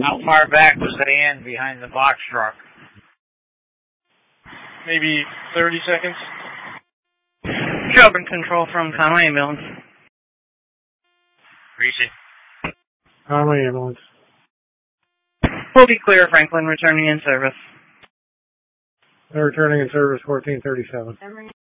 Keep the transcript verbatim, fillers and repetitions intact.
How far back was the end behind the box truck? Maybe thirty seconds. Shelburne Control from Conway Ambulance. Greasy. Conway Ambulance. We'll be clear, Franklin, returning in service. They're returning in service fourteen thirty-seven.